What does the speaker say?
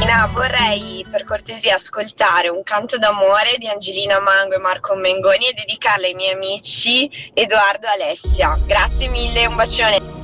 Angelina, vorrei per cortesia ascoltare un canto d'amore di Angelina Mango e Marco Mengoni e dedicarla ai miei amici Edoardo e Alessia. Grazie mille, un bacione.